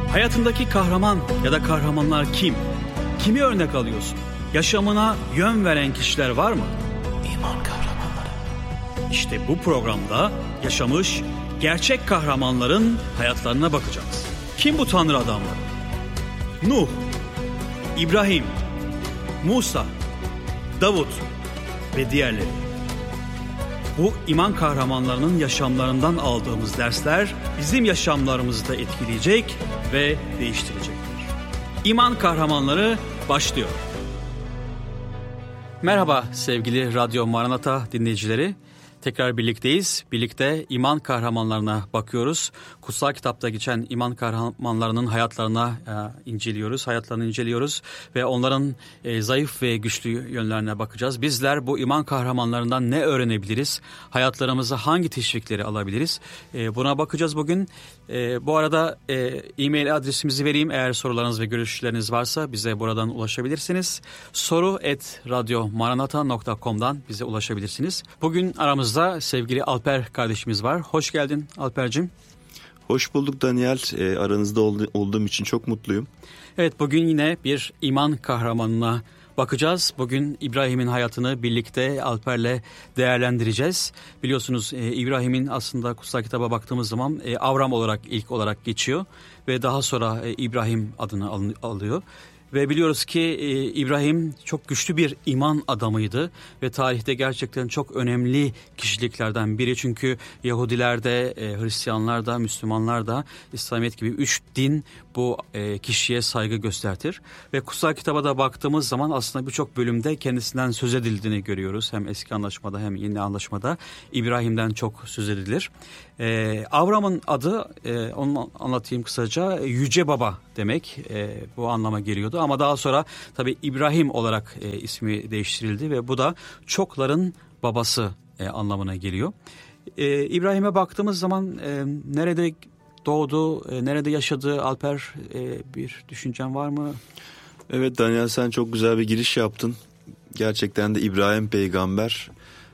Hayatındaki kahraman ya da kahramanlar kim? Kimi örnek alıyorsun? Yaşamına yön veren kişiler var mı? İman kahramanları. İşte bu programda yaşamış gerçek kahramanların hayatlarına bakacağız. Kim bu tanrı adamları? Nuh, İbrahim, Musa, Davut ve diğerleri. Bu iman kahramanlarının yaşamlarından aldığımız dersler bizim yaşamlarımızı da etkileyecek ve değiştirecektir. İman kahramanları başlıyor. Merhaba sevgili Radyo Maranata dinleyicileri. Tekrar birlikteyiz. Birlikte iman kahramanlarına bakıyoruz. Kutsal kitapta geçen iman kahramanlarının hayatlarını inceliyoruz ve onların zayıf ve güçlü yönlerine bakacağız. Bizler bu iman kahramanlarından ne öğrenebiliriz? Hayatlarımıza hangi teşvikleri alabiliriz? Buna bakacağız bugün. Bu arada e-mail adresimizi vereyim. Eğer sorularınız ve görüşleriniz varsa bize buradan ulaşabilirsiniz. soru@radyomaranata.com'dan bize ulaşabilirsiniz. Bugün aramızda sevgili Alper kardeşimiz var. Hoş geldin Alper'cim. Hoş bulduk Daniel. Aranızda olduğum için çok mutluyum. Evet, bugün yine bir iman kahramanına bakacağız. Bugün İbrahim'in hayatını birlikte Alper'le değerlendireceğiz. Biliyorsunuz İbrahim'in aslında kutsal kitaba baktığımız zaman Avram olarak ilk olarak geçiyor ve daha sonra İbrahim adını alıyor. Ve biliyoruz ki İbrahim çok güçlü bir iman adamıydı ve tarihte gerçekten çok önemli kişiliklerden biri. Çünkü Yahudiler de, Hristiyanlar da, Müslümanlar da, İslamiyet gibi 3 din bu kişiye saygı göstertir. Ve kutsal kitaba da baktığımız zaman aslında birçok bölümde kendisinden söz edildiğini görüyoruz. Hem eski anlaşmada hem yeni anlaşmada İbrahim'den çok söz edilir. Avram'ın adı, onu anlatayım kısaca, Yüce Baba demek, bu anlama geliyordu. Ama daha sonra tabii İbrahim olarak ismi değiştirildi ve bu da çokların babası anlamına geliyor. İbrahim'e baktığımız zaman nerede doğdu, nerede yaşadı Alper, bir düşüncen var mı? Evet Daniel, sen çok güzel bir giriş yaptın. Gerçekten de İbrahim peygamber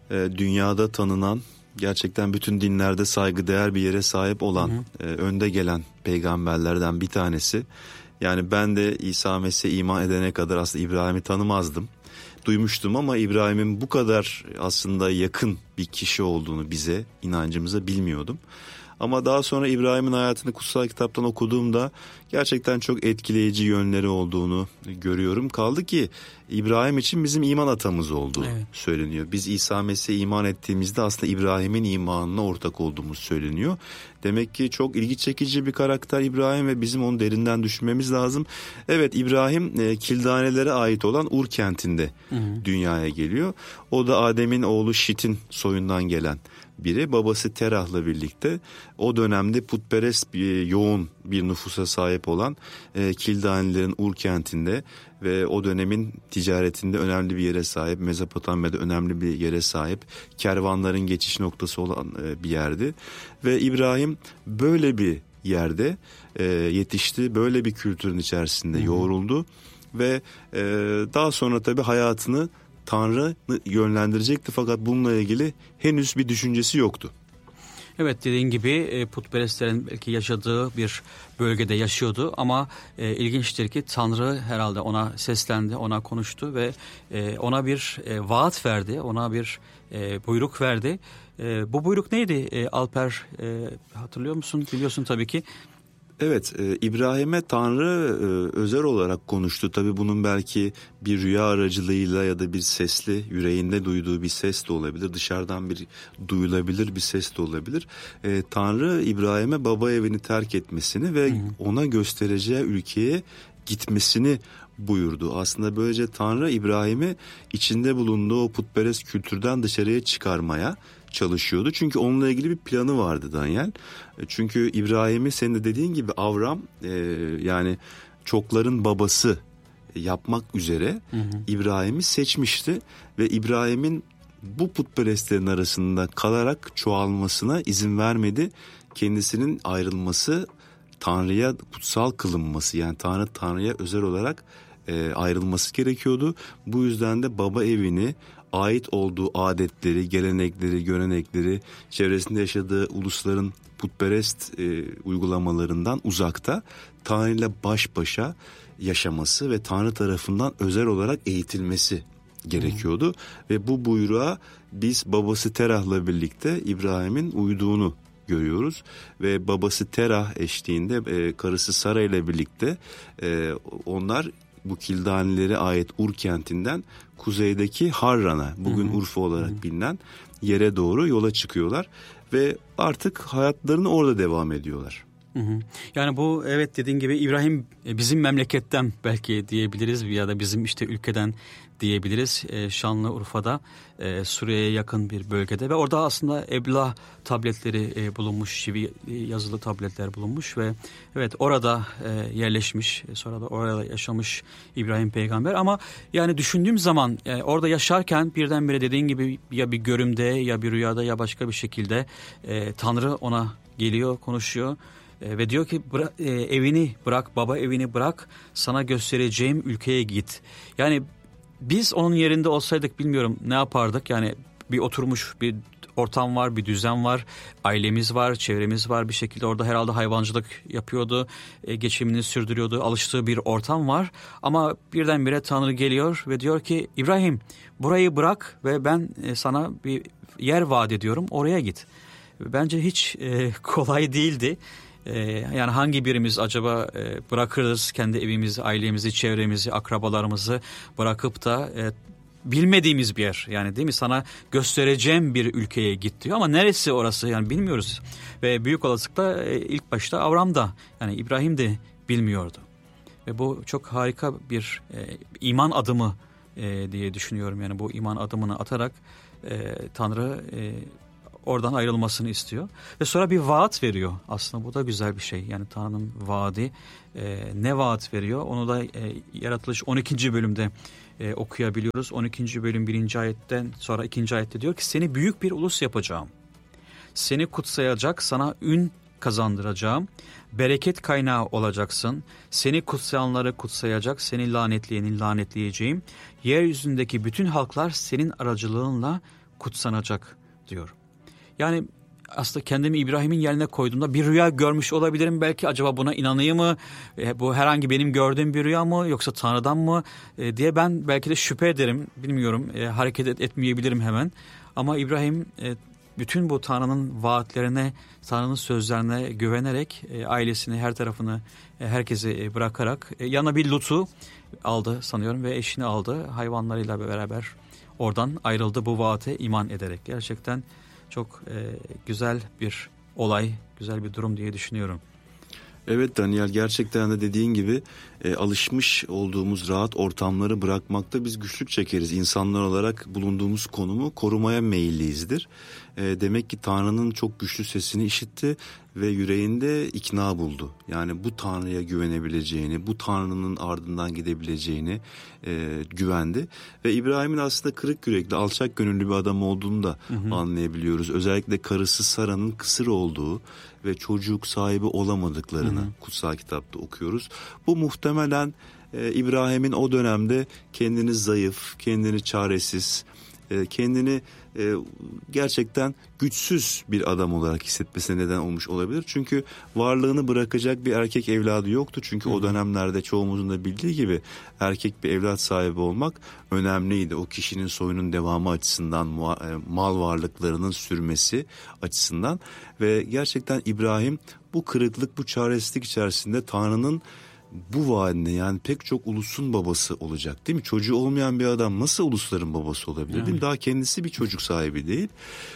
dünyada tanınan, gerçekten bütün dinlerde saygıdeğer bir yere sahip olan, önde gelen peygamberlerden bir tanesi. Yani ben de İsa Mesih'e iman edene kadar aslında İbrahim'i tanımazdım. Duymuştum ama İbrahim'in bu kadar aslında yakın bir kişi olduğunu bize, inancımıza bilmiyordum. Ama daha sonra İbrahim'in hayatını kutsal kitaptan okuduğumda gerçekten çok etkileyici yönleri olduğunu görüyorum. Kaldı ki İbrahim için bizim iman atamız olduğu söyleniyor. Biz İsa Mesih'e iman ettiğimizde aslında İbrahim'in imanına ortak olduğumuz söyleniyor. Demek ki çok ilgi çekici bir karakter İbrahim ve bizim onu derinden düşünmemiz lazım. Evet, İbrahim Kildanelere ait olan Ur kentinde dünyaya geliyor. O da Adem'in oğlu Şit'in soyundan gelen biri. Babası Terah'la birlikte o dönemde putperest yoğun bir nüfusa sahip olan Kildanelilerin Ur kentinde ve o dönemin ticaretinde önemli bir yere sahip, Mezopotamya'da önemli bir yere sahip, kervanların geçiş noktası olan bir yerdi. Ve İbrahim böyle bir yerde yetişti, böyle bir kültürün içerisinde yoğruldu ve daha sonra tabii hayatını Tanrı yönlendirecekti, fakat bununla ilgili henüz bir düşüncesi yoktu. Evet, dediğin gibi putperestlerin belki yaşadığı bir bölgede yaşıyordu ama ilginçtir ki Tanrı herhalde ona seslendi, ona konuştu ve ona bir vaat verdi, ona bir buyruk verdi. Bu buyruk neydi Alper, hatırlıyor musun? Biliyorsun tabii ki. Evet, İbrahim'e Tanrı özel olarak konuştu. Tabii bunun belki bir rüya aracılığıyla ya da bir sesli, yüreğinde duyduğu bir ses de olabilir. Dışarıdan bir duyulabilir bir ses de olabilir. Tanrı İbrahim'e baba evini terk etmesini ve ona göstereceği ülkeye gitmesini buyurdu. Aslında böylece Tanrı İbrahim'i içinde bulunduğu o putperest kültürden dışarıya çıkarmaya çalışıyordu. Çünkü onunla ilgili bir planı vardı Daniel. Çünkü İbrahim'i senin de dediğin gibi Avram yani çokların babası yapmak üzere İbrahim'i seçmişti ve İbrahim'in bu putperestlerin arasında kalarak çoğalmasına izin vermedi. Kendisinin ayrılması, Tanrı'ya kutsal kılınması, yani Tanrı'ya özel olarak ayrılması gerekiyordu. Bu yüzden de baba evini, ait olduğu adetleri, gelenekleri, görenekleri, çevresinde yaşadığı ulusların putperest uygulamalarından uzakta Tanrı ile baş başa yaşaması ve Tanrı tarafından özel olarak eğitilmesi gerekiyordu. Ve bu buyruğa biz babası Terah'la birlikte İbrahim'in uyduğunu görüyoruz. Ve babası Terah eşliğinde karısı Sara ile birlikte onlar bu Kildanilere ait Ur kentinden kuzeydeki Harran'a, bugün Urfa olarak bilinen yere doğru yola çıkıyorlar. Ve artık hayatlarını orada devam ediyorlar. Yani bu, evet, dediğin gibi İbrahim bizim memleketten belki diyebiliriz ya da bizim işte ülkeden diyebiliriz. Şanlıurfa'da, Suriye'ye yakın bir bölgede ve orada aslında Ebla tabletleri bulunmuş, çivi yazılı tabletler bulunmuş ve evet, orada yerleşmiş, sonra da orada yaşamış İbrahim peygamber. Ama yani düşündüğüm zaman orada yaşarken birdenbire dediğin gibi ya bir görümde ya bir rüyada ya başka bir şekilde Tanrı ona geliyor, konuşuyor. Ve diyor ki evini bırak, baba evini bırak, sana göstereceğim ülkeye git. Yani biz onun yerinde olsaydık bilmiyorum ne yapardık. Yani bir oturmuş bir ortam var, bir düzen var, ailemiz var, çevremiz var, bir şekilde orada herhalde hayvancılık yapıyordu, geçimini sürdürüyordu, alıştığı bir ortam var. Ama birdenbire Tanrı geliyor ve diyor ki İbrahim, burayı bırak ve ben sana bir yer vaat ediyorum, oraya git. Bence hiç kolay değildi. Yani hangi birimiz acaba bırakırız kendi evimizi, ailemizi, çevremizi, akrabalarımızı bırakıp da bilmediğimiz bir yer, yani değil mi, sana göstereceğim bir ülkeye git diyor ama neresi orası yani bilmiyoruz. Ve büyük olasılıkla ilk başta Avram da, yani İbrahim de bilmiyordu. Ve bu çok harika bir iman adımı diye düşünüyorum. Yani bu iman adımını atarak Tanrı oradan ayrılmasını istiyor. Ve sonra bir vaat veriyor. Aslında bu da güzel bir şey. Yani Tanrı'nın vaadi. Ne vaat veriyor? Onu da Yaratılış 12. bölümde okuyabiliyoruz. 12. bölüm 1. ayetten sonra 2. ayette diyor ki seni büyük bir ulus yapacağım. Seni kutsayacak, sana ün kazandıracağım. Bereket kaynağı olacaksın. Seni kutsayanları kutsayacak, seni lanetleyeni lanetleyeceğim. Yeryüzündeki bütün halklar senin aracılığınla kutsanacak diyor. Yani aslında kendimi İbrahim'in yerine koyduğumda bir rüya görmüş olabilirim. Belki acaba buna inanayım mı? Bu herhangi benim gördüğüm bir rüya mı yoksa Tanrı'dan mı diye ben belki de şüphe ederim. Bilmiyorum, hareket etmeyebilirim hemen. Ama İbrahim bütün bu Tanrı'nın vaatlerine, Tanrı'nın sözlerine güvenerek ailesini, her tarafını, herkesi bırakarak yanına bir Lut'u aldı sanıyorum ve eşini aldı. Hayvanlarıyla beraber oradan ayrıldı bu vaate iman ederek. Gerçekten çok güzel bir olay, güzel bir durum diye düşünüyorum. Evet Daniel, gerçekten de dediğin gibi alışmış olduğumuz rahat ortamları bırakmakta biz güçlük çekeriz. İnsanlar olarak bulunduğumuz konumu korumaya meyilliyizdir. Demek ki Tanrı'nın çok güçlü sesini işitti ve yüreğinde ikna buldu. Yani bu Tanrı'ya güvenebileceğini, bu Tanrı'nın ardından gidebileceğini güvendi. Ve İbrahim'in aslında kırık yürekli, alçak gönüllü bir adam olduğunu da anlayabiliyoruz. Özellikle karısı Sara'nın kısır olduğu ve çocuk sahibi olamadıklarını kutsal kitapta okuyoruz. Bu muhtemelen İbrahim'in o dönemde kendini zayıf, kendini çaresiz, kendini gerçekten güçsüz bir adam olarak hissetmesine neden olmuş olabilir. Çünkü varlığını bırakacak bir erkek evladı yoktu. Çünkü o dönemlerde çoğumuzun da bildiği gibi erkek bir evlat sahibi olmak önemliydi. O kişinin soyunun devamı açısından, mal varlıklarının sürmesi açısından ve gerçekten İbrahim bu kırıklık, bu çaresizlik içerisinde Tanrı'nın bu vaadine, yani pek çok ulusun babası olacak değil mi? Çocuğu olmayan bir adam nasıl ulusların babası olabilir değil mi? Daha kendisi bir çocuk sahibi değil.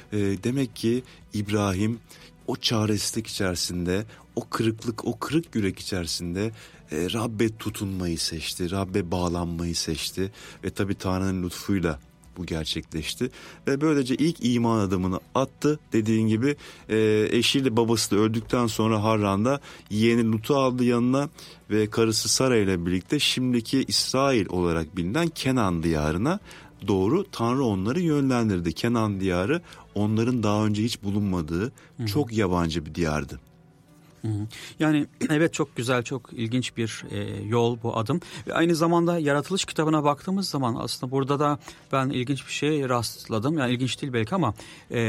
Demek ki İbrahim o çaresizlik içerisinde, o kırıklık, o kırık yürek içerisinde Rabbe tutunmayı seçti. Rabbe bağlanmayı seçti. Ve tabii Tanrı'nın lütfuyla bu gerçekleşti. Ve böylece ilk iman adımını attı. Dediğin gibi eşiyle babası da öldükten sonra Harran'da yeğeni Lut'u aldı yanına ve karısı Sara ile birlikte şimdiki İsrail olarak bilinen Kenan diyarına doğru Tanrı onları yönlendirdi. Kenan diyarı onların daha önce hiç bulunmadığı çok yabancı bir diyardı. Yani evet, çok güzel, çok ilginç bir yol bu adım. Ve aynı zamanda yaratılış kitabına baktığımız zaman aslında burada da ben ilginç bir şey rastladım. Yani ilginç değil belki ama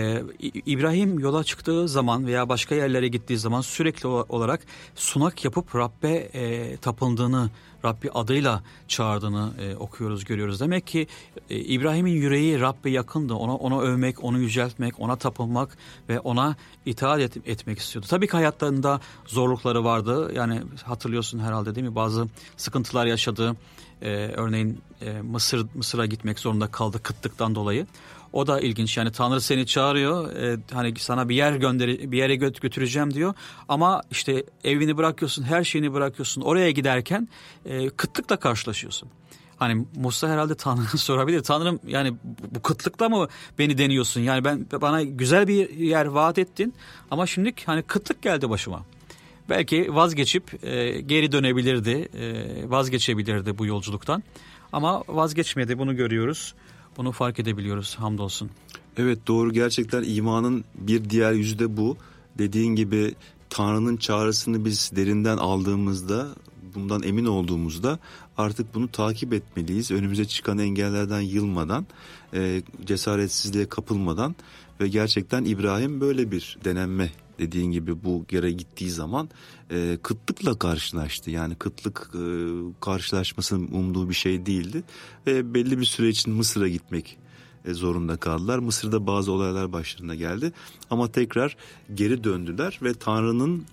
İbrahim yola çıktığı zaman veya başka yerlere gittiği zaman sürekli olarak sunak yapıp Rabbe tapındığını, Rabbi adıyla çağırdığını okuyoruz, görüyoruz. Demek ki İbrahim'in yüreği Rabbe yakındı. Onu övmek, onu yüceltmek, ona tapınmak ve ona itaat etmek istiyordu. Tabii ki hayatlarında zorlukları vardı. Yani hatırlıyorsun herhalde, değil mi? Bazı sıkıntılar yaşadı. Örneğin Mısır'a gitmek zorunda kaldı kıtlıktan dolayı. O da ilginç. Yani Tanrı seni çağırıyor. Hani sana bir yere götüreceğim diyor. Ama işte evini bırakıyorsun, her şeyini bırakıyorsun. Oraya giderken kıtlıkla karşılaşıyorsun. Hani Musa herhalde Tanrı'ya sorabilir. Tanrım, yani bu kıtlıkla mı beni deniyorsun? Yani bana güzel bir yer vaat ettin ama şimdi hani kıtlık geldi başıma. Belki vazgeçip geri dönebilirdi, vazgeçebilirdi bu yolculuktan. Ama vazgeçmedi, bunu görüyoruz. Bunu fark edebiliyoruz, hamdolsun. Evet, doğru, gerçekten imanın bir diğer yüzü de bu. Dediğin gibi Tanrı'nın çağrısını biz derinden aldığımızda, bundan emin olduğumuzda artık bunu takip etmeliyiz. Önümüze çıkan engellerden yılmadan, cesaretsizliğe kapılmadan ve gerçekten İbrahim böyle bir denenme, dediğin gibi bu yere gittiği zaman kıtlıkla karşılaştı. Yani kıtlık karşılaşmasının umduğu bir şey değildi ve belli bir süre için Mısır'a gitmek zorunda kaldılar. Mısır'da bazı olaylar başlarına geldi ama tekrar geri döndüler ve Tanrı'nın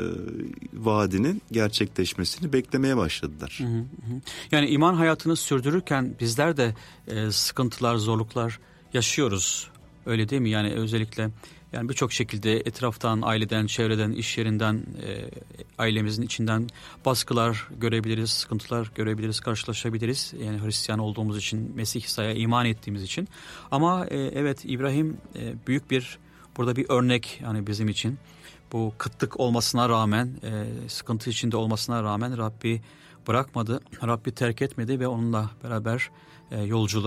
vaadinin gerçekleşmesini beklemeye başladılar. Yani iman hayatını sürdürürken bizler de sıkıntılar, zorluklar yaşıyoruz. Öyle değil mi? Yani özellikle yani birçok şekilde etraftan, aileden, çevreden, iş yerinden, ailemizin içinden baskılar görebiliriz, sıkıntılar görebiliriz, karşılaşabiliriz. Yani Hristiyan olduğumuz için, Mesih İsa'ya iman ettiğimiz için. Ama evet, İbrahim büyük bir, burada bir örnek yani bizim için. Bu kıtlık olmasına rağmen, sıkıntı içinde olmasına rağmen Rabbi bırakmadı, Rabbi terk etmedi ve onunla beraber yolculuğa